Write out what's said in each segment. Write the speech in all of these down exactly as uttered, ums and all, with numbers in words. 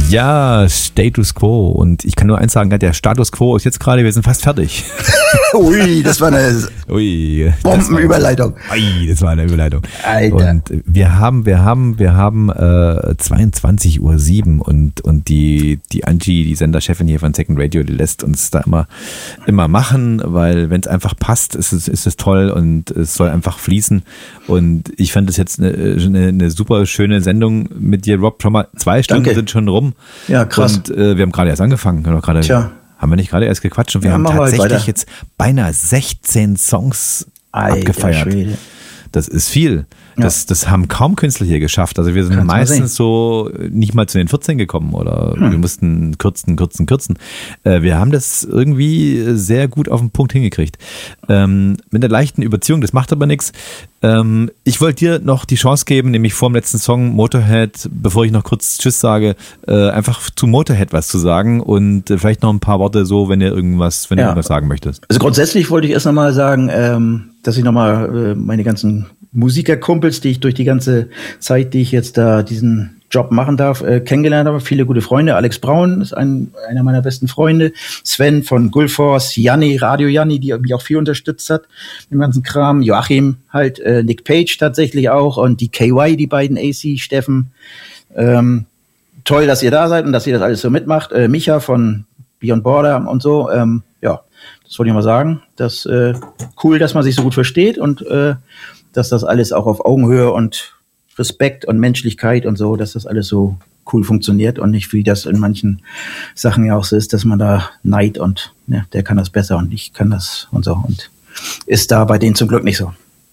Ja, Status Quo. Und ich kann nur eins sagen, der Status Quo ist jetzt gerade, wir sind fast fertig. Ui, das war eine Ui, Bombenüberleitung. Ui, das war eine Überleitung. Alter. Und wir haben, wir haben, wir haben äh, zweiundzwanzig Uhr sieben und, und die, die Angie, die Senderchefin hier von Second Radio, die lässt uns da immer, immer machen, weil wenn es einfach passt, ist es, ist es toll und es soll einfach fließen. Und ich fand das jetzt eine, eine, eine super schöne Sendung mit dir, Rob. Schon mal zwei Stunden Danke. sind schon rum. Ja, krass. Und äh, wir haben gerade erst angefangen. Wir haben, gerade, Tja. haben wir nicht gerade erst gequatscht und wir Ja, haben machen wir halt tatsächlich weiter. jetzt beinahe sechzehn Songs Alter abgefeiert. Schwede. Das ist viel. Das, Ja. das haben kaum Künstler hier geschafft. Also wir sind Kannst mal meistens so nicht mal zu den vierzehn gekommen oder Hm. wir mussten kürzen, kürzen, kürzen. Äh, wir haben das irgendwie sehr gut auf den Punkt hingekriegt. Ähm, mit einer leichten Überziehung, das macht aber nichts. Ähm, ich wollte dir noch die Chance geben, nämlich vor dem letzten Song Motorhead, bevor ich noch kurz Tschüss sage, äh, einfach zu Motorhead was zu sagen und äh, vielleicht noch ein paar Worte so, wenn ihr irgendwas, wenn Ja. ihr irgendwas sagen möchtest. Also grundsätzlich wollte ich erst nochmal sagen, ähm, dass ich nochmal äh, meine ganzen Musikerkumpels, die ich durch die ganze Zeit, die ich jetzt da diesen Job machen darf, äh, kennengelernt habe. Viele gute Freunde. Alex Braun ist ein, einer meiner besten Freunde. Sven von Gullforce, Janni, Radio Janni, die mich auch viel unterstützt hat, im ganzen Kram. Joachim halt, äh, Nick Page tatsächlich auch und die K Y, die beiden A C, Steffen. Ähm, toll, dass ihr da seid und dass ihr das alles so mitmacht. Äh, Micha von Beyond Border und so. Ähm, ja, das wollte ich mal sagen. Das äh, cool, dass man sich so gut versteht und äh, dass das alles auch auf Augenhöhe und Respekt und Menschlichkeit und so, dass das alles so cool funktioniert und nicht wie das in manchen Sachen ja auch so ist, dass man da Neid und ja, der kann das besser und ich kann das und so und ist da bei denen zum Glück nicht so.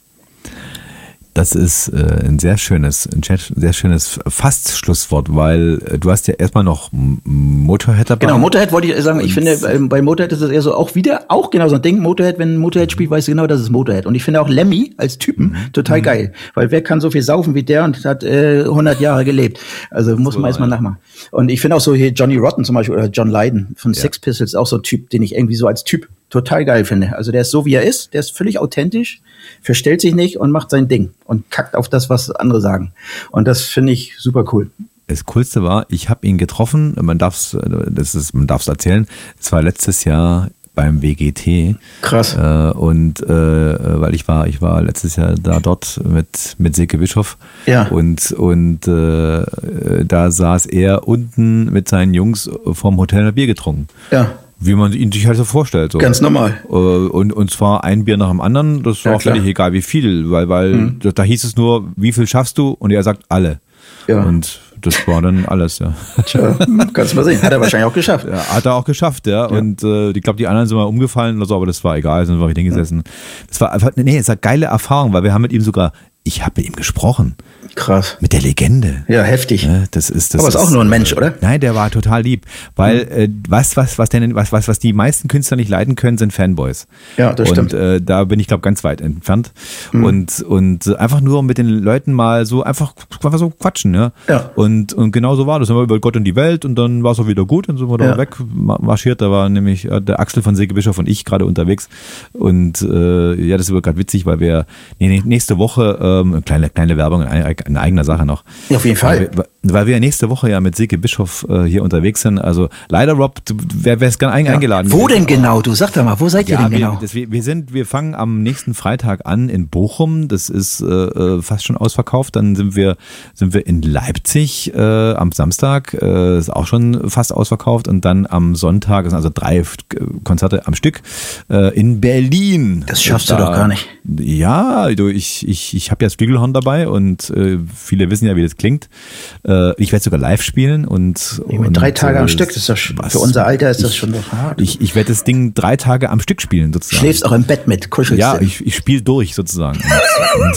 Das ist äh, ein sehr schönes, ein sehr schönes Fast-Schlusswort, weil äh, du hast ja erstmal noch M- Motorhead dabei. Genau, Motorhead wollte ich sagen, ich Und- finde, bei, bei Motorhead ist das eher so auch wieder, auch genau so ein Ding, Motorhead, wenn Motorhead spielt, weißt du genau, das ist Motorhead. Und ich finde auch Lemmy als Typen total geil, weil wer kann so viel saufen wie der und hat äh, hundert Jahre gelebt. Also muss man wohl erstmal wahr, ja. nachmachen. Und ich finde auch so hier Johnny Rotten zum Beispiel oder John Lydon von Ja. Sex Pistols auch so ein Typ, den ich irgendwie so als Typ total geil finde. Also der ist so, wie er ist, der ist völlig authentisch, verstellt sich nicht und macht sein Ding und kackt auf das, was andere sagen. Und das finde ich super cool. Das Coolste war, ich habe ihn getroffen, man darf es man darf's erzählen, es war letztes Jahr beim W G T. Krass. Äh, und äh, weil ich war, ich war letztes Jahr da dort mit, mit Silke Bischof. Ja. Und, und äh, da saß er unten mit seinen Jungs vorm Hotel ein Bier getrunken. Ja, Wie man ihn sich halt so vorstellt. So. ganz normal. Äh, Und, und zwar ein Bier nach dem anderen, das war Ja, auch völlig klar. egal wie viel, weil, weil Mhm. da, da hieß es nur, wie viel schaffst du? Und er sagt, alle. Ja. Und das war dann alles, ja. Tja, kannst du mal sehen. Hat er wahrscheinlich auch geschafft. Ja, hat er auch geschafft, ja. Ja. Und äh, ich glaube, die anderen sind mal umgefallen oder so, aber das war egal, sind wir wieder hingesessen. Das war einfach, nee, es war eine geile Erfahrung, weil wir haben mit ihm sogar, ich habe mit ihm gesprochen. Krass. Mit der Legende. Ja, heftig. Ja, das ist, das Aber ist auch nur ein Mensch, oder? Nein, der war total lieb. Weil, äh, was, was, was, denn, was, was, was die meisten Künstler nicht leiden können, sind Fanboys. Ja, das und, stimmt. äh, da bin ich, glaube ganz weit entfernt. Und, und einfach nur mit den Leuten mal so einfach, einfach so quatschen, ja. Ja. Und, und genau so war das. Dann haben wir über Gott und die Welt und dann war es auch wieder gut. Dann sind wir da Ja. weg marschiert. Da war nämlich äh, der Axel von Silke Bischof und ich gerade unterwegs. Und äh, ja, das ist gerade witzig, weil wir nee, nächste Woche, ähm, kleine, kleine Werbung in, in eigener Sache noch. Ja, auf jeden Fall. Weil, weil wir ja nächste Woche ja mit Silke Bischof äh, hier unterwegs sind. Also leider, Rob, du wär, wärst gerne ein, eingeladen. Wo denn genau? Du sag doch mal, wo seid ihr Ja, denn wir, genau? das, wir, wir sind, wir fangen am nächsten Freitag an in Bochum. Das ist äh, äh, fast schon ausverkauft. Dann sind wir, sind wir in Leipzig äh, am Samstag. Äh, ist auch schon fast ausverkauft. Und dann am Sonntag, das sind also drei äh, Konzerte am Stück äh, in Berlin. Das schaffst du Da- doch gar nicht. Ja, du, ich, ich, ich habe ja das Flügelhorn dabei und äh, viele wissen ja, wie das klingt. Äh, ich werde sogar live spielen und, Mit und drei Tage äh, am Stück, das ist doch, sch- was- für unser Alter ist das ich, schon doch hart. Ich, ich werde das Ding drei Tage am Stück spielen, sozusagen. Schläfst auch im Bett mit, kuschelst Ja, du. ich, ich spiele durch, sozusagen. Und,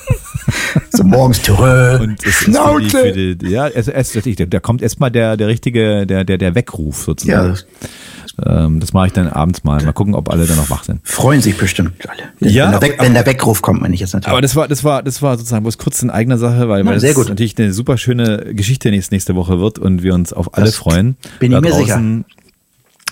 so morgens Terror. und, und es ist für die, für die, ja, es, es, da da kommt erstmal der, der richtige, der, der, der Weckruf, Ja, sozusagen. das Ähm, das mache ich dann abends mal. Mal gucken, ob alle dann noch wach sind. freuen sich bestimmt alle. Ja, wenn, der aber- Weg, wenn der Weckruf kommt, meine ich jetzt natürlich. Aber das war, das war, das war sozusagen bloß kurz in eigener Sache, weil, Na, weil sehr das gut. natürlich eine super schöne Geschichte nächste, nächste Woche wird und wir uns auf alle Das freuen. bin ich Da mir draußen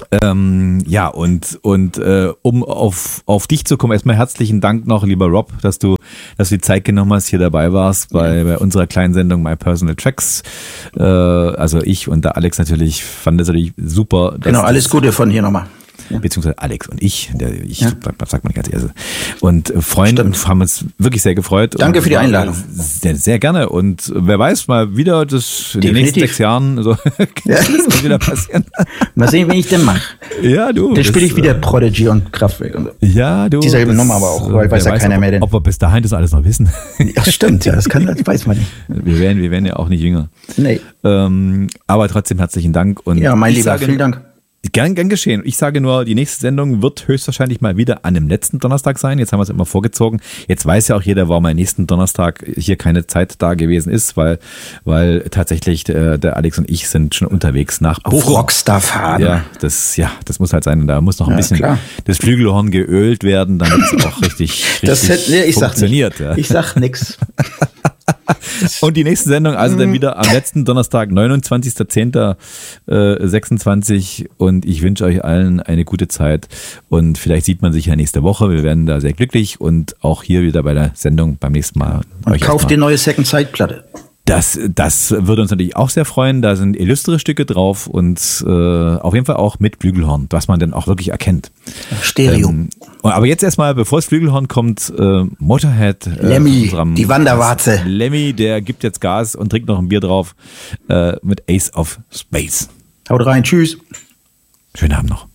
Ähm, ja, und, und äh, um auf, auf dich zu kommen, erstmal herzlichen Dank noch, lieber Rob, dass du, dass du die Zeit genommen hast, hier dabei warst bei, ja. bei unserer kleinen Sendung My Personal Tracks. Äh, also ich und der Alex natürlich fanden das natürlich super. Genau, alles Gute von hier nochmal. Ja. Beziehungsweise Alex und ich, der, ich ja. sagt man ganz ehrlich. Und Freunde und haben uns wirklich sehr gefreut. Danke für die Einladung. Sehr, sehr gerne. Und wer weiß, mal wieder, das in den nächsten sechs Jahren so ja. das wieder passieren. Mal sehen, wie ich denn mache. Ja, du. Dann spiele ich wieder Prodigy und Kraftwerk und so. Ja, du. Dieselbe Nummer aber auch, weil weiß ja keiner ob, mehr denn. Ob wir bis dahin das alles noch wissen. Ja, stimmt, ja, das kann, das weiß man nicht. Wir werden, wir werden ja auch nicht jünger. Nee. Ähm, aber trotzdem herzlichen Dank. Und ja, mein Lieber, sage, vielen Dank. Gern, gern geschehen. Ich sage nur, die nächste Sendung wird höchstwahrscheinlich mal wieder an dem letzten Donnerstag sein. Jetzt haben wir es immer vorgezogen. Jetzt weiß ja auch jeder, warum am nächsten Donnerstag hier keine Zeit da gewesen ist, weil, weil tatsächlich der, der Alex und ich sind schon unterwegs nach Auf Rockstar-Fahren. Ja, das, ja, das muss halt sein. Da muss noch ein ja, bisschen klar. das Flügelhorn geölt werden, damit es auch richtig, richtig das hätte, nee, ich funktioniert. Sag ja. Ich sag nix. Und die nächste Sendung, also dann wieder am letzten Donnerstag, neunundzwanzigster zehnter sechsundzwanzig und ich wünsche euch allen eine gute Zeit und vielleicht sieht man sich ja nächste Woche, wir werden da sehr glücklich und auch hier wieder bei der Sendung beim nächsten Mal. Und kauft die neue Second-Side-Platte. Das, das würde uns natürlich auch sehr freuen. Da sind illustre Stücke drauf und äh, auf jeden Fall auch mit Flügelhorn, was man dann auch wirklich erkennt. Stereo. Ähm, aber jetzt erstmal, bevor das Flügelhorn kommt, äh, Motorhead. Äh, Lemmy, die Wanderwarze. Lemmy, der gibt jetzt Gas und trinkt noch ein Bier drauf äh, mit Ace of Space. Haut rein, tschüss. Schönen Abend noch.